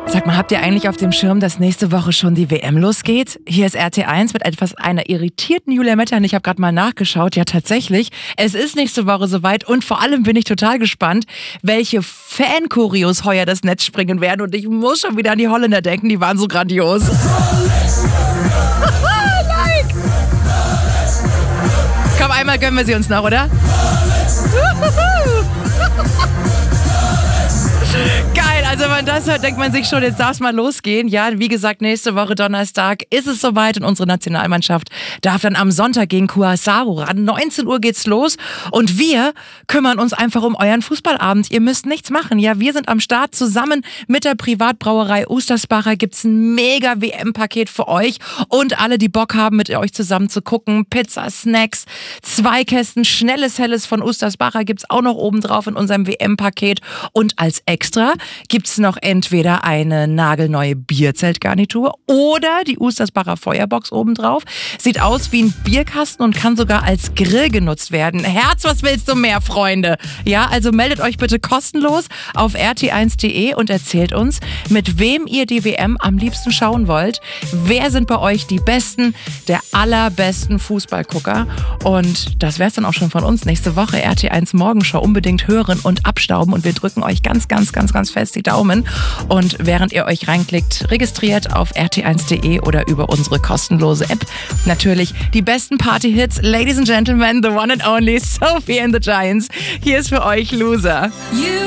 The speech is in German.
Sag mal, habt ihr eigentlich auf dem Schirm, dass nächste Woche schon die WM losgeht? Hier ist RT1 mit einer irritierten Julia Mettern. Ich habe gerade mal nachgeschaut. Ja, tatsächlich, es ist nächste Woche soweit und vor allem bin ich total gespannt, welche Fan-Choreos heuer das Netz springen werden. Und ich muss schon wieder an die Holländer denken, die waren so grandios. Like. Komm, einmal gönnen wir sie uns noch, oder? Geil, also wenn man das hört, denkt man sich schon, jetzt darf es mal losgehen. Ja, wie gesagt, nächste Woche Donnerstag ist es soweit und unsere Nationalmannschaft darf dann am Sonntag gegen Curaçao ran. 19 Uhr geht's los und wir kümmern uns einfach um euren Fußballabend. Ihr müsst nichts machen, ja, wir sind am Start. Zusammen mit der Privatbrauerei Ostersbacher gibt's ein mega WM-Paket für euch und alle, die Bock haben, mit euch zusammen zu gucken. Pizza, Snacks, 2 Kästen schnelles Helles von Ostersbacher gibt's auch noch oben drauf in unserem WM-Paket und als Extra gibt's noch entweder eine nagelneue Bierzeltgarnitur oder die Ostersbacher Feuerbox obendrauf. Sieht aus wie ein Bierkasten und kann sogar als Grill genutzt werden. Herz, was willst du mehr, Freunde? Ja, also meldet euch bitte kostenlos auf rt1.de und erzählt uns, mit wem ihr die WM am liebsten schauen wollt. Wer sind bei euch die Besten, der allerbesten Fußballgucker? Und das wär's dann auch schon von uns. Nächste Woche RT1 Morgenshow unbedingt hören und abstauben und wir drücken euch ganz fest die Daumen. Und während ihr euch reinklickt, registriert auf rt1.de oder über unsere kostenlose App. Natürlich die besten Party-Hits. Ladies and Gentlemen, the one and only Sophie and the Giants. Hier ist für euch Loser.